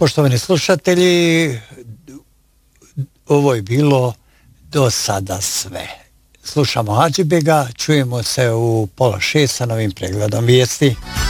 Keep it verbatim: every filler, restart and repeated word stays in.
Poštovani slušatelji, ovo je bilo do sada sve. Slušamo Hadžibega, čujemo se u pola šest sa novim pregledom vijesti.